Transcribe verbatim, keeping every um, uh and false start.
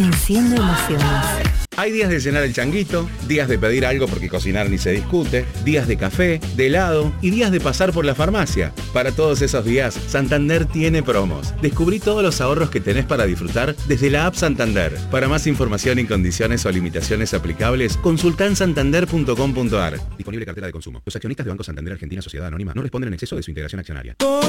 Enciende emociones. Hay días de llenar el changuito, días de pedir algo porque cocinar ni se discute, días de café, de helado y días de pasar por la farmacia. Para todos esos días, Santander tiene promos. Descubrí todos los ahorros que tenés para disfrutar desde la app Santander. Para más información y condiciones o limitaciones aplicables, consultá en santander punto com punto a r. Disponible cartera de consumo. Los accionistas de Banco Santander Argentina Sociedad Anónima no responden en exceso de su integración accionaria.